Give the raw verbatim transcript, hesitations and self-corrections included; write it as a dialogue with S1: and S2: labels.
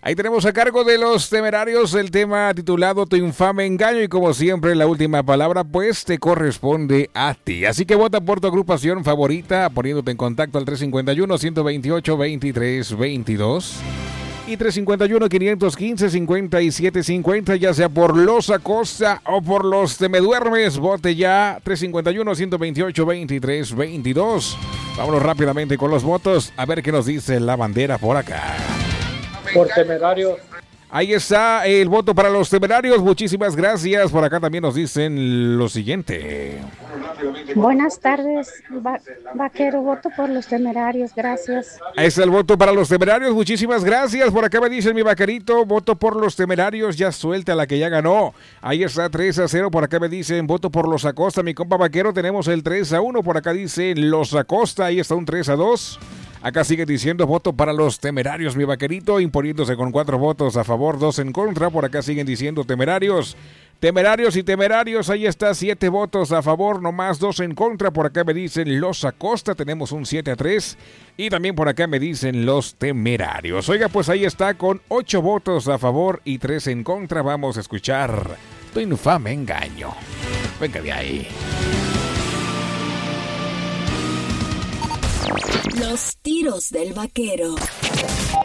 S1: Ahí tenemos a cargo de los Temerarios el tema titulado Tu infame engaño y como siempre la última palabra pues te corresponde a ti. Así que vota por tu agrupación favorita poniéndote en contacto al tres cinco uno, uno dos ocho, veintitrés veintidós y tres cinco uno, cinco uno cinco, cincuenta y siete cincuenta, ya sea por Los Acosta o por los Te Me Duermes. Vote ya tres cinco uno, uno dos ocho, veintitrés veintidós. Vámonos rápidamente con los votos a ver qué nos dice la bandera por acá.
S2: Por Temerarios.
S1: Ahí está el voto para los Temerarios. Muchísimas gracias. Por acá también nos dicen lo siguiente.
S3: Buenas tardes, va- vaquero. Voto por los Temerarios. Gracias.
S1: Ahí está el voto para los Temerarios. Muchísimas gracias. Por acá me dicen mi vaquerito. Voto por los Temerarios. Ya suelta la que ya ganó. Ahí está tres a cero. Por acá me dicen voto por los Acosta. Mi compa vaquero. Tenemos el tres a uno. Por acá dicen los Acosta. Ahí está un tres a dos. Acá sigue diciendo voto para los Temerarios, mi vaquerito, imponiéndose con cuatro votos a favor, dos en contra. Por acá siguen diciendo Temerarios. Temerarios y Temerarios, ahí está, siete votos a favor, nomás dos en contra. Por acá me dicen los Acosta, tenemos un siete a tres. Y también por acá me dicen los Temerarios. Oiga, pues ahí está, con ocho votos a favor y tres en contra. Vamos a escuchar Tu infame engaño. Venga de ahí.
S4: Los tiros del vaquero.